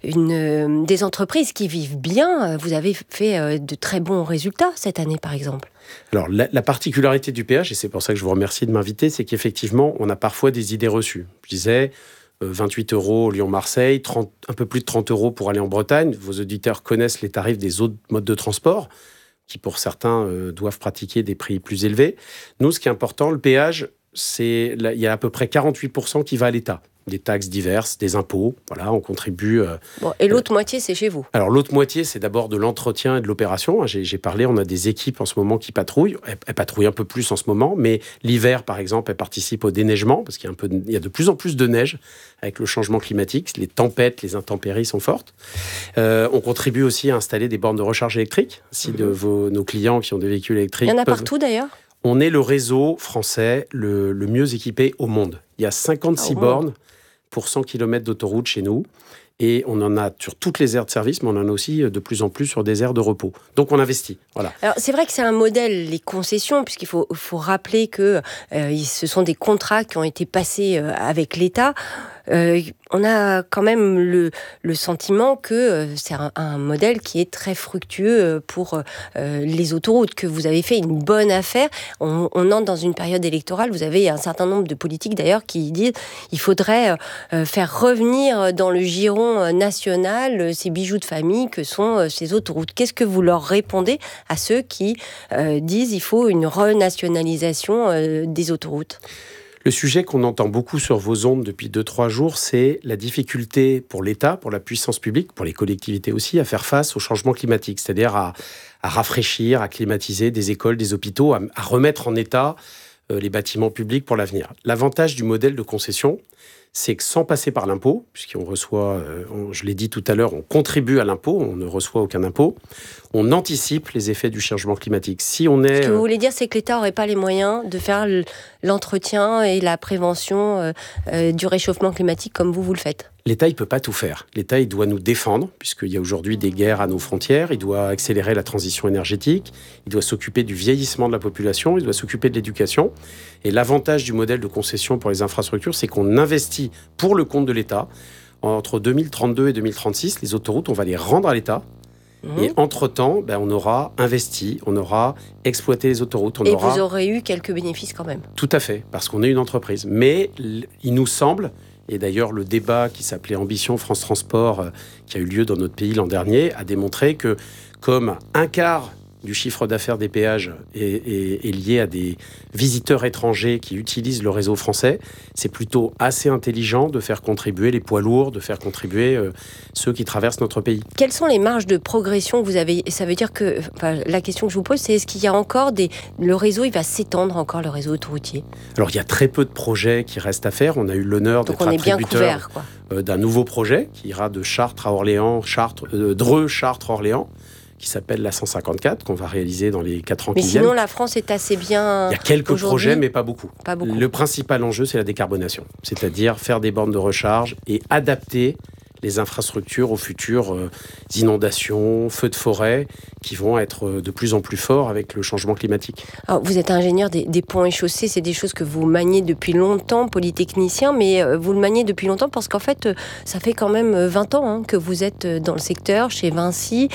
S4: une, des entreprises qui vivent bien. Vous avez fait de très bons résultats cette année, par exemple.
S5: Alors, la, la particularité du péage, et c'est pour ça que je vous remercie de m'inviter, c'est qu'effectivement, on a parfois des idées reçues. Je disais, euh, vingt-huit euros Lyon-Marseille, trente, un peu plus de trente euros pour aller en Bretagne. Vos auditeurs connaissent les tarifs des autres modes de transport, qui pour certains euh, doivent pratiquer des prix plus élevés. Nous, ce qui est important, le péage, c'est il y a à peu près quarante-huit pour cent qui va à l'État. Des taxes diverses, des impôts, voilà, on contribue. Euh,
S4: bon, et l'autre euh, moitié, c'est chez vous?
S5: Alors, l'autre moitié, c'est d'abord de l'entretien et de l'opération. J'ai, j'ai parlé, on a des équipes en ce moment qui patrouillent. Elles, elles patrouillent un peu plus en ce moment, mais l'hiver, par exemple, elles participent au déneigement, parce qu'il y a, un peu de, il y a de plus en plus de neige avec le changement climatique. Les tempêtes, les intempéries sont fortes. Euh, on contribue aussi à installer des bornes de recharge électrique. Si mmh. de vos, nos clients qui ont des véhicules électriques...
S4: Il y en a
S5: peuvent...
S4: partout, d'ailleurs?
S5: On est le réseau français le, le mieux équipé au monde. Il y a cinquante-six ah, bornes monde. pour cent kilomètres d'autoroute chez nous. Et on en a sur toutes les aires de service, mais on en a aussi de plus en plus sur des aires de repos. Donc on investit. Voilà.
S4: Alors c'est vrai que c'est un modèle, les concessions, puisqu'il faut, faut rappeler que euh, ce sont des contrats qui ont été passés euh, avec l'État. Euh, on a quand même le, le sentiment que euh, c'est un, un modèle qui est très fructueux pour euh, les autoroutes, que vous avez fait une bonne affaire. On, on entre dans une période électorale, vous avez un certain nombre de politiques d'ailleurs qui disent qu'il faudrait euh, faire revenir dans le giron national ces bijoux de famille que sont ces autoroutes. Qu'est-ce que vous leur répondez à ceux qui euh, disent qu'il faut une renationalisation euh, des autoroutes ?
S5: Le sujet qu'on entend beaucoup sur vos ondes depuis deux trois jours, c'est la difficulté pour l'État, pour la puissance publique, pour les collectivités aussi, à faire face au changement climatique, c'est-à-dire à, à rafraîchir, à climatiser des écoles, des hôpitaux, à, à remettre en état euh, les bâtiments publics pour l'avenir. L'avantage du modèle de concession, c'est que sans passer par l'impôt, puisqu'on reçoit, euh, on, je l'ai dit tout à l'heure, on contribue à l'impôt, on ne reçoit aucun impôt, on anticipe les effets du changement climatique. Si on est,
S4: Ce que vous voulez dire, c'est que l'État n'aurait pas les moyens de faire l'entretien et la prévention euh, euh, du réchauffement climatique comme vous, vous le faites.
S5: L'État, il ne peut pas tout faire. L'État, il doit nous défendre, puisqu'il y a aujourd'hui des guerres à nos frontières. Il doit accélérer la transition énergétique. Il doit s'occuper du vieillissement de la population. Il doit s'occuper de l'éducation. Et l'avantage du modèle de concession pour les infrastructures, c'est qu'on investit pour le compte de l'État. Entre deux mille trente-deux et deux mille trente-six, les autoroutes, on va les rendre à l'État. Mmh. Et entre-temps, ben, on aura investi, on aura exploité les autoroutes. On
S4: et
S5: aura...
S4: vous aurez eu quelques bénéfices quand même.
S5: Tout à fait, parce qu'on est une entreprise. Mais il nous semble... Et d'ailleurs, le débat qui s'appelait Ambition France Transport, euh, qui a eu lieu dans notre pays l'an dernier, a démontré que comme un quart du chiffre d'affaires des péages est, est, est lié à des visiteurs étrangers qui utilisent le réseau français, c'est plutôt assez intelligent de faire contribuer les poids lourds, de faire contribuer euh, ceux qui traversent notre pays.
S4: Quelles sont les marges de progression que vous avez ? Ça veut dire que, enfin, la question que je vous pose, c'est est-ce qu'il y a encore des... Le réseau, il va s'étendre encore, le réseau autoroutier ?
S5: Alors, il y a très peu de projets qui restent à faire. On a eu l'honneur d'être attributeur euh, d'un nouveau projet qui ira de Chartres à Orléans, Chartres, euh, Dreux, Chartres, Orléans, qui s'appelle la cent cinquante-quatre, qu'on va réaliser dans les quatre ans
S4: mais
S5: qui viennent.
S4: Mais sinon, la France est assez bien.
S5: Il y a quelques projets, mais pas beaucoup.
S4: pas beaucoup.
S5: Le principal enjeu, c'est la décarbonation. C'est-à-dire faire des bornes de recharge et adapter les infrastructures aux futures euh, inondations, feux de forêt, qui vont être euh, de plus en plus forts avec le changement climatique.
S4: Alors, vous êtes ingénieur des, des ponts et chaussées, c'est des choses que vous maniez depuis longtemps, polytechnicien, mais euh, vous le maniez depuis longtemps parce qu'en fait, euh, ça fait quand même vingt ans hein, que vous êtes dans le secteur, chez Vinci,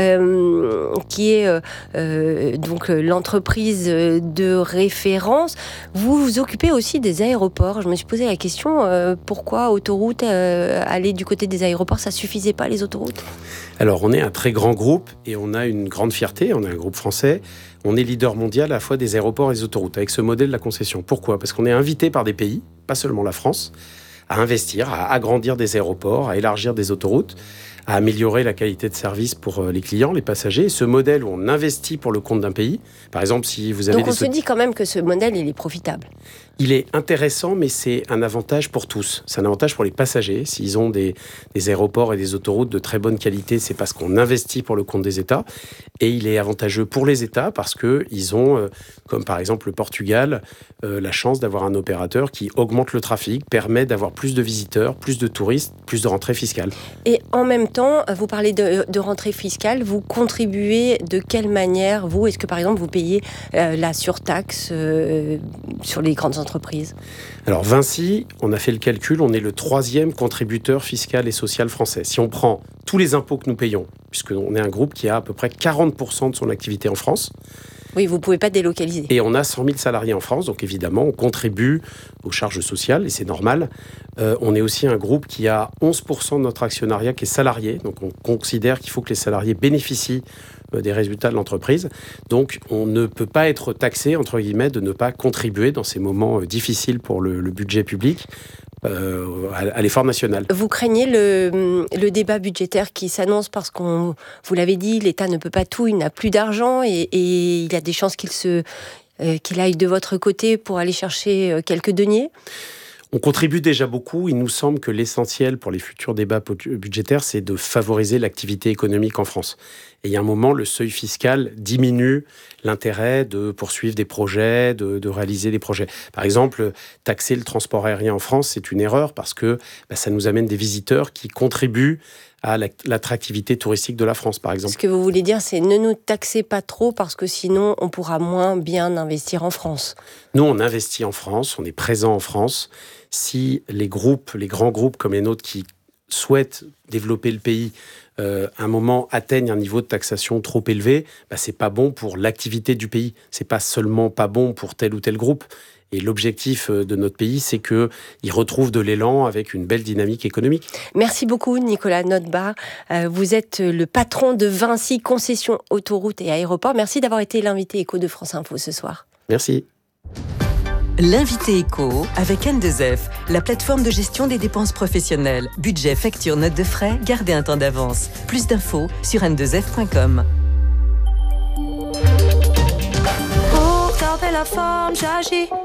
S4: euh, qui est euh, euh, donc l'entreprise de référence. Vous vous occupez aussi des aéroports. Je me suis posé la question, euh, pourquoi autoroute, euh, aller du côté des aéroports, ça suffisait pas les autoroutes ?
S5: Alors, on est un très grand groupe et on a une grande fierté. On est un groupe français. On est leader mondial à la fois des aéroports et des autoroutes avec ce modèle de la concession. Pourquoi ? Parce qu'on est invité par des pays, pas seulement la France, à investir, à agrandir des aéroports, à élargir des autoroutes, à améliorer la qualité de service pour les clients, les passagers. Et ce modèle où on investit pour le compte d'un pays, par exemple, si vous avez...
S4: Donc on
S5: des...
S4: se dit quand même que ce modèle, il est profitable.
S5: Il est intéressant, mais c'est un avantage pour tous. C'est un avantage pour les passagers. S'ils ont des, des aéroports et des autoroutes de très bonne qualité, c'est parce qu'on investit pour le compte des États. Et il est avantageux pour les États parce qu'ils ont, euh, comme par exemple le Portugal, euh, la chance d'avoir un opérateur qui augmente le trafic, permet d'avoir plus de visiteurs, plus de touristes, plus de rentrées fiscales.
S4: Et en même temps, vous parlez de, de rentrée fiscale. Vous contribuez de quelle manière, vous ? Est-ce que par exemple, vous payez euh, la surtaxe euh, sur les grandes entreprises ? Entreprise.
S5: Alors Vinci, on a fait le calcul, on est le troisième contributeur fiscal et social français. Si on prend tous les impôts que nous payons, puisqu'on est un groupe qui a à peu près quarante pour cent de son activité en France.
S4: Oui, vous ne pouvez pas délocaliser.
S5: Et on a cent mille salariés en France, donc évidemment, on contribue aux charges sociales, et c'est normal. Euh, on est aussi un groupe qui a onze pour cent de notre actionnariat qui est salarié, donc on considère qu'il faut que les salariés bénéficient des résultats de l'entreprise. Donc, on ne peut pas être taxé, entre guillemets, de ne pas contribuer dans ces moments difficiles pour le, le budget public euh, à, à l'effort national.
S4: Vous craignez le, le débat budgétaire qui s'annonce parce qu'on, vous l'avez dit, l'État ne peut pas tout, il n'a plus d'argent et, et il y a des chances qu'il se, euh, qu'il aille de votre côté pour aller chercher quelques deniers ?
S5: On contribue déjà beaucoup. Il nous semble que l'essentiel pour les futurs débats budgétaires, c'est de favoriser l'activité économique en France. Et il y a un moment, le seuil fiscal diminue l'intérêt de poursuivre des projets, de, de réaliser des projets. Par exemple, taxer le transport aérien en France, c'est une erreur parce que bah, ça nous amène des visiteurs qui contribuent à l'attractivité touristique de la France, par exemple.
S4: Ce que vous voulez dire, c'est ne nous taxez pas trop parce que sinon, on pourra moins bien investir en France.
S5: Nous, on investit en France, on est présent en France. Si les groupes, les grands groupes comme les nôtres qui souhaitent développer le pays, euh, à un moment atteignent un niveau de taxation trop élevé, bah, c'est pas bon pour l'activité du pays. C'est pas seulement pas bon pour tel ou tel groupe. Et l'objectif de notre pays, c'est qu'il retrouve de l'élan avec une belle dynamique économique.
S4: Merci beaucoup, Nicolas Notebaert. Vous êtes le patron de Vinci Concessions Autoroutes et Aéroports. Merci d'avoir été l'invité éco de France Info ce soir.
S5: Merci.
S9: L'invité éco avec N deux F, la plateforme de gestion des dépenses professionnelles. Budget, facture, note de frais, gardez un temps d'avance. Plus d'infos sur n deux f point com.
S6: La forme, j'agis.